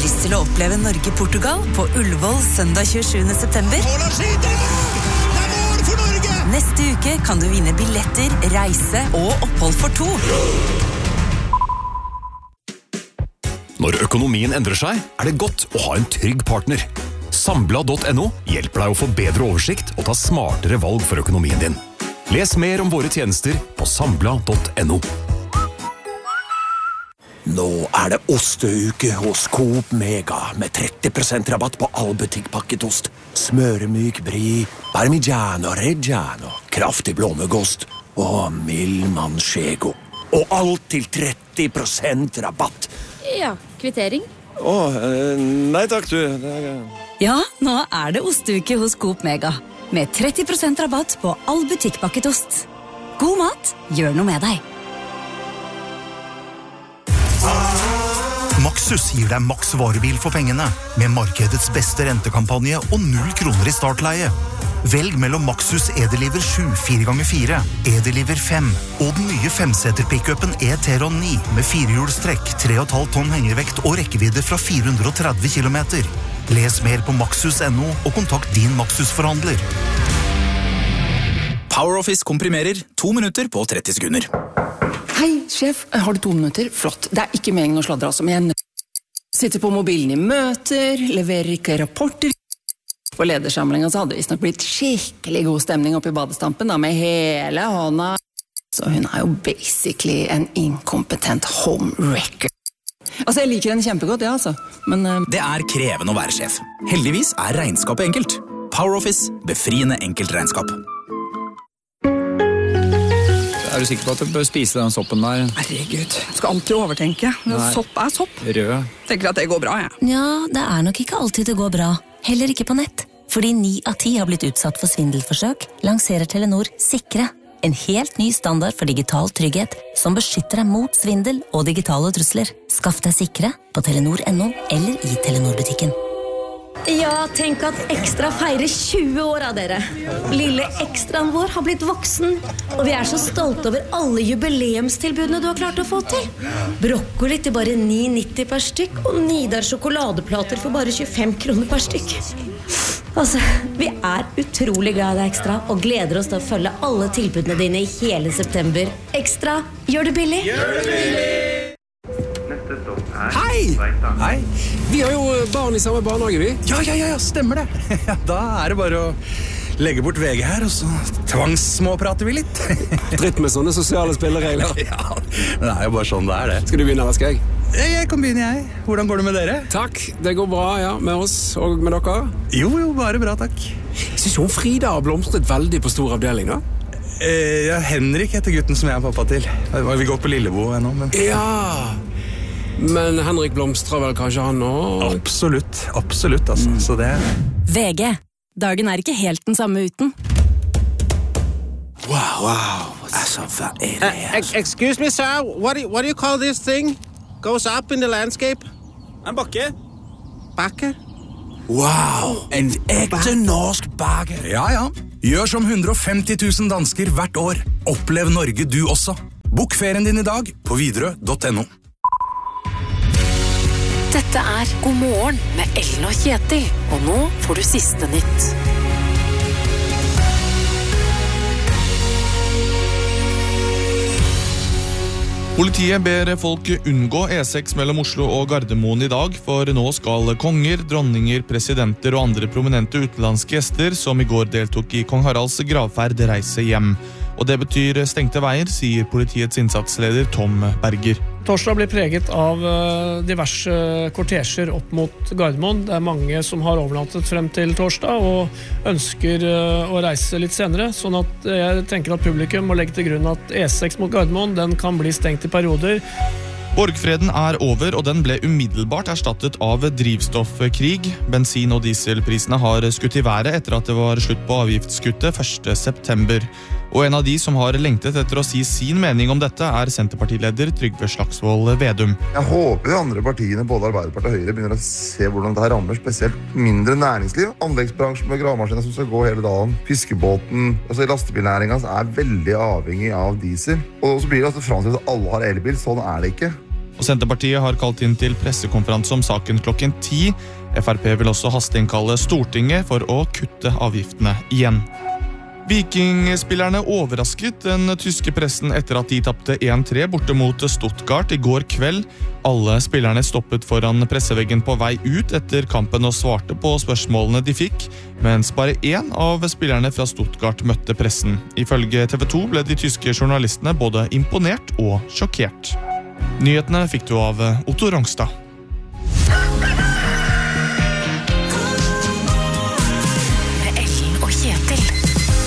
lyst til å oppleve Norge-Portugal på Ullevål søndag 27. september? Neste uke kan du vinne billetter, reise og opphold for 2. Når økonomien endrer seg, det godt å ha en trygg partner. Sambla.no hjelper deg å få bedre oversikt og ta smartere valg for økonomien din. Les mer om våre tjenester på sambla.no. Nå det osteuke hos Coop Mega med 30% rabatt på all butikkpakket ost. Smøremyk brie, parmigiano reggiano, kraftig blåmuggost og mild manchego. Og alt til 30% rabatt. Ja, kvittering. Nei takk du. Ja, nå det osteuke hos Coop Mega. Med 30% rabatt på all butikkpakket ost. God mat, gjør noe med deg. Maxus gir deg maks varebil for pengene, med markedets beste rentekampanje og 0 kroner i startleie. Velg mellom Maxus E-Deliver 7 4x4, E-Deliver 5 og den nye 5-seter-pickupen E-Teron 9 med 4-hjulstrekk, 3,5 tonn hengevekt og rekkevidde fra 430 kilometer. Les mer på maxus.no og kontakt din Maxus-forhandler. PowerOffice komprimerer 2 minutter på 30 sekunder. Hei, sjef. Har du 2 minutter? Flott. Det ikke meningen å sladre, altså, men jeg sitter på mobilen i møter, leverer ikke rapporter. På ledersamlingen så hadde det visst nok blitt skikkelig god stemning oppe i badestampen, da, med hele hånda. Så hun jo basically en inkompetent homewrecker. Altså, jeg liker henne kjempegodt, ja, altså. Men Det krevende å være sjef. Heldigvis regnskapet enkelt. PowerOffice, befriende enkelt regnskap. Du sikker på at du bør spise den soppen der? herregud, jeg skal alltid overtenke. Sopp sopp. Rød. Tenker at det går bra, jeg. Ja, det nok ikke alltid det går bra. Heller ikke på nett. Fordi 9 av 10 har blitt utsatt for svindelforsøk, lanserer Telenor Sikre. En helt ny standard for digital trygghet som beskytter deg mot svindel og digitale trusler. Skaff deg Sikre på telenor.no eller i Telenor-butikken. Ja, tenk at Ekstra feirer 20 år av dere. Lille ekstraen vår har blitt voksen, og vi så stolte over alle jubileumstilbudene du har klart å få til. Brokkoli til bare 9,90 per stykk, og Nidar sjokoladeplater for bare 25 kroner per stykk. Altså, vi utrolig glad i deg, Ekstra, og gleder oss til å følge alle tilbudene dine i hele september. Ekstra, gjør det billig! Gjør det billig! Hei! Hei! Vi har jo barn i samme barnehage, vi. Ja, stemmer det. Da det bare å legge bort VG her, og så tvangssmåprater vi litt. Dritt med sånne sosiale spilleregler. Ja, men det jo bare sånn det det. Skal du begynne, eller skal jeg? Jeg kan begynne, jeg. Hvordan går det med dere? Takk, det går bra, ja, med oss og med dere. Jo, bare bra, takk. Jeg synes jo Frida har blomstret veldig på stor avdeling, da. Ja, Henrik heter gutten som jeg pappa til. Vi går på Lillebo ennå, men... Ja... Men Henrik blomstrer vel kanskje han nå? Absolutt, altså. Så det... VG. Dagen ikke helt den samme uten. Wow. Excuse me, sir. What do you call this thing? Goes up in the landscape? En bakke. Bakke? Wow, en ekte norsk bakke. Ja. Gjør som 150 000 dansker hvert år. Opplev Norge du også. Bok ferien din i dag på Widerøe.no. Dette God morgen med Ellen og Kjetil, og nå får du siste nytt. Politiet ber folk unngå E6 mellom Oslo og Gardermoen i dag, for nå skal konger, dronninger, presidenter og andre prominente utenlandske gjester som i går deltok i Kong Haralds gravferd reise hjem. Og det betyr stengte veier, sier politiets innsatsleder Tom Berger. Torsdag blir preget av diverse kortesjer opp mot Gardermoen. Det mange som har overnattet frem til torsdag og ønsker å reise litt senere, sånn at jeg tenker at publikum må legge til grunn at E6 mot Gardermoen den kan bli stengt i perioder. Borgfreden over, og den ble umiddelbart erstattet av drivstoffkrig. Bensin- og dieselprisene har skutt i været etter at det var slutt på avgiftskuttet 1. september. Og en av de som har lengtet etter å si sin mening om dette Senterpartileder Trygve Slagsvold Vedum. Jeg håper de andre partiene, både Arbeiderpartiet og Høyre, begynner å se hvordan dette rammer spesielt mindre næringsliv. Anleggsbransjen med gravemaskiner som skal gå hele dagen. Fiskebåten, altså lastebilnæringen veldig avhengig av diesel. Og så blir det framstilt at alle har elbil, sånn det ikke. Og Senterpartiet har kalt inn til pressekonferanse om saken klokken 10. FrP vil også hasteinnkalle Stortinget for å kutte avgiftene igjen. Vikingspillerne overrasket den tyske pressen etter at de tappte 1-3 borte mot Stuttgart i går kveld. Alle spillerne stoppet foran presseveggen på vei ut etter kampen og svarte på spørsmålene de fikk, mens bare en av spillerne fra Stuttgart møtte pressen. Ifølge TV 2 ble de tyske journalistene både imponert og sjokkert. Nyhetene fikk du av Otto Rongstad.